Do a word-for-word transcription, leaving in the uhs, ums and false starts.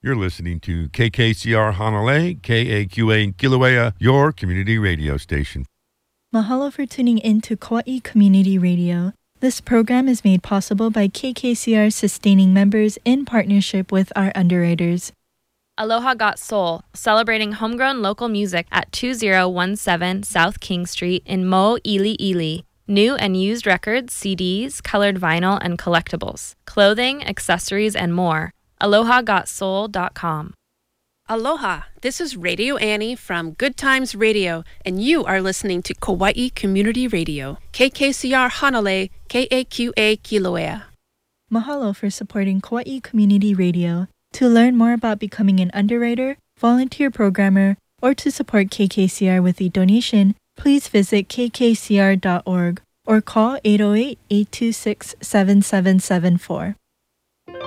You're listening to K K C R Hanalei, K A Q A Kilauea, your community radio station. Mahalo for tuning in to Kauai Community Radio. This program is made possible by K K C R sustaining members in partnership with our underwriters. Aloha Got Soul, celebrating homegrown local music at two thousand seventeen South King Street in Mo'iliili. New and used records, C Ds, colored vinyl, and collectibles. Clothing, accessories, and more. aloha got soul dot com. Aloha, this is Radio Annie from Good Times Radio, and you are listening to Kauai Community Radio, K K C R Hanalei, K A Q A Kilauea. Mahalo for supporting Kauai Community Radio. To learn more about becoming an underwriter, volunteer programmer, or to support K K C R with a donation, please visit k k c r dot org or call eight oh eight, eight two six, seven seven seven four.